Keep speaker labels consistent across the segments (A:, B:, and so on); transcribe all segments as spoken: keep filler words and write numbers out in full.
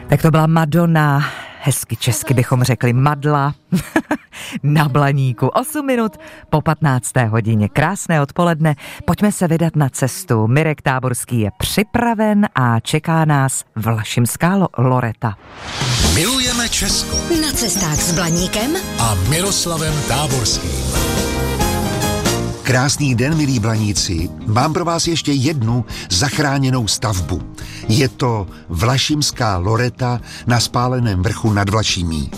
A: Tak to byla Madonna, hezky česky bychom řekli Madla, na Blaníku. osm minut po patnácté hodině. Krásné odpoledne, pojďme se vydat na cestu. Mirek Táborský je připraven a čeká nás Vlašimská Loreta.
B: Milujeme Česko.
C: Na cestách s Blaníkem
B: a Miroslavem Táborským.
D: Krásný den, milí Blaníci. Mám pro vás ještě jednu zachráněnou stavbu. Je to Vlašimská Loreta na Spáleném vrchu nad Vlašimí.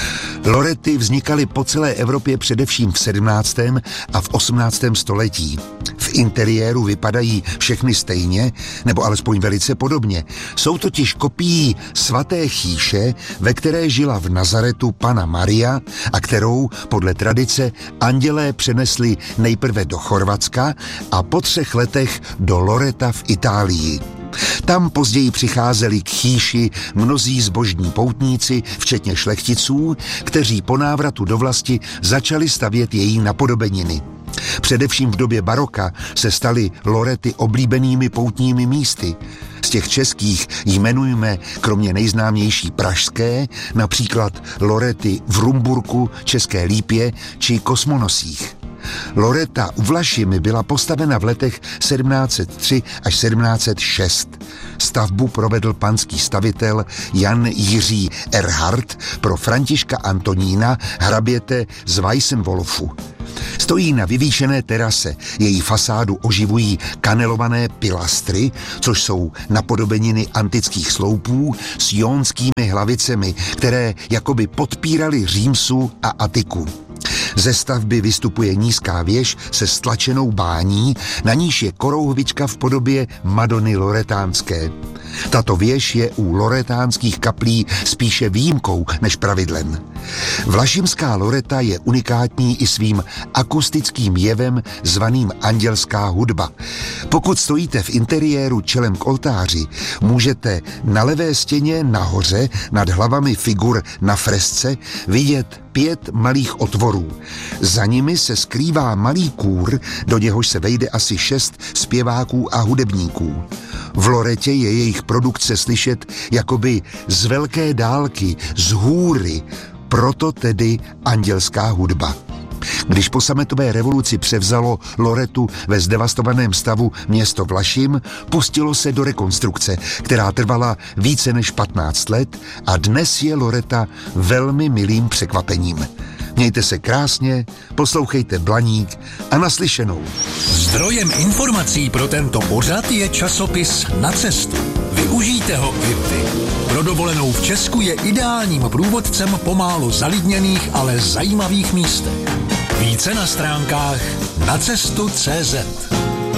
D: Lorety vznikaly po celé Evropě především v sedmnáctém a v osmnáctém století. V interiéru vypadají všechny stejně, nebo alespoň velice podobně. Jsou totiž kopií svaté chýše, ve které žila v Nazaretu Panna Maria a kterou podle tradice andělé přenesli nejprve do Chorvatska a po třech letech do Loreta v Itálii. Tam později přicházeli k chýši mnozí zbožní poutníci, včetně šlechticů, kteří po návratu do vlasti začali stavět její napodobeniny. Především v době baroka se staly Lorety oblíbenými poutními místy. Z těch českých jmenujme kromě nejznámější pražské, například Lorety v Rumburku, České Lípě či Kosmonosích. Loreta u Vlašimi byla postavena v letech sedmnáct set tři až sedmnáct set šest. Stavbu provedl panský stavitel Jan Jiří Erhard pro Františka Antonína, hraběte z Weissenwolfu. Stojí na vyvýšené terase, její fasádu oživují kanelované pilastry, což jsou napodobeniny antických sloupů s jónskými hlavicemi, které jakoby podpíraly Římsu a Atiku. Ze stavby vystupuje nízká věž se stlačenou bání, na níž je korouhvička v podobě Madony Loretánské. Tato věž je u loretánských kaplí spíše výjimkou než pravidlem. Vlašimská Loreta je unikátní i svým akustickým jevem zvaným andělská hudba. Pokud stojíte v interiéru čelem k oltáři, můžete na levé stěně nahoře nad hlavami figur na fresce vidět pět malých otvorů. Za nimi se skrývá malý kůr, do něhož se vejde asi šest zpěváků a hudebníků. V Loretě je jejich produkce slyšet jakoby z velké dálky, z hůry, proto tedy andělská hudba. Když po sametové revoluci převzalo Loretu ve zdevastovaném stavu město Vlašim, pustilo se do rekonstrukce, která trvala více než patnáct let a dnes je Loreta velmi milým překvapením. Mějte se krásně, poslouchejte Blaník a naslyšenou.
B: Zdrojem informací pro tento pořad je časopis Na cestu. Využijte ho i vy. Pro dovolenou v Česku je ideálním průvodcem po málo zalidněných, ale zajímavých místech. Více na stránkách nacestu tečka cé zet.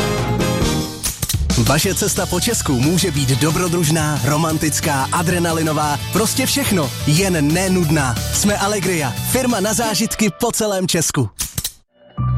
E: Vaše cesta po Česku může být dobrodružná, romantická, adrenalinová, prostě všechno, jen nenudná. Jsme Allegria, firma na zážitky po celém Česku.